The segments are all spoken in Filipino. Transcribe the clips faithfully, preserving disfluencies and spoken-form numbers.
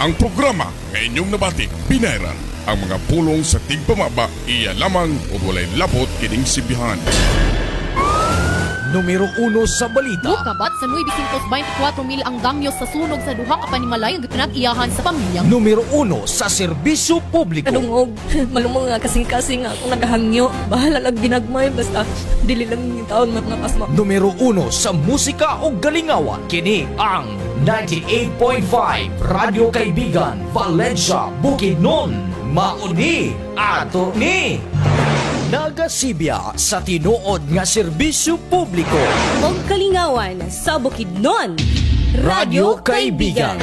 Ang programa nga inyong nabati, pinairan. Ang mga pulong sa tigpamaba, iya lamang o walay lapot kining sibihan. Numero uno sa balita. Mukabat sa nueve twenty-four mil ang damyo sa sunog sa duha ka panimalay nga pinag-iyahan sa pamilyang. Numero uno sa serbisyo publiko. Kadungog, malumong nga kasing-kasing nga akong nagahangyo. Bahala lang ginagmay, basta dili lang yung taon matnapas mo. Numero uno sa musika o galingawan. Kini ang ninety-eight point five Radio Kaibigan, Valencia, Bukidnon. Mauni ato ni Nagasibya sa tinuod nga serbisyo publiko. Og kalingawan sa Bukidnon, Radio Kaibigan.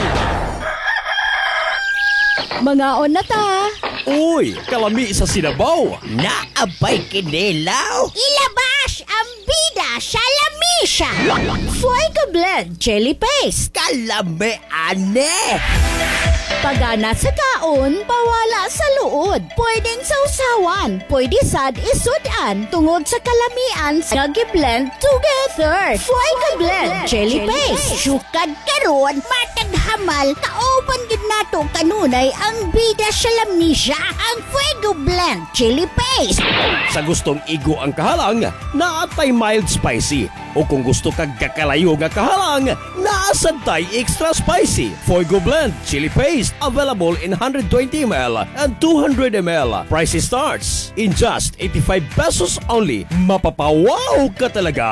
Mga on na ta. Uy, kalami sa Sinabaw. Naabay kinilaw. Ilabas ang bida sa lamisa. Fuego blend chili paste. Kalami ane. Pagana sa kaon, pawala sa luod. Pwedeng sausawan, pwede sad isudan tungod sa kalamian sa blend together. Fuego blend chili paste. Sukad karon, matag hamal, kauban gid nato kanunay ang bida sa lamisa, ang Fuego blend chili paste. Sa gustong igo ang kahalang, naatay mild spicy. O kung gusto kag kakalayo nga kahalang, naasantay extra spicy. Fuego Blend Chili Paste available in one twenty milliliters and two hundred milliliters. Price starts in just eighty-five pesos only. Mapapawaw ka talaga!